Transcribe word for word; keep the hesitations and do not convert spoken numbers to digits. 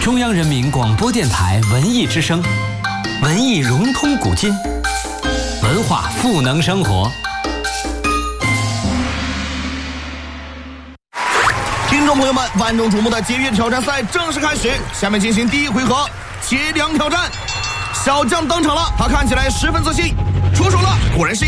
中央人民广播电台文艺之声，文艺融通古今，文化赋能生活。 听众朋友们，万众瞩目的节约挑战赛正式开始，下面进行第一回合切粮挑战。小将登场了，他看起来十分自信，出手了，果然是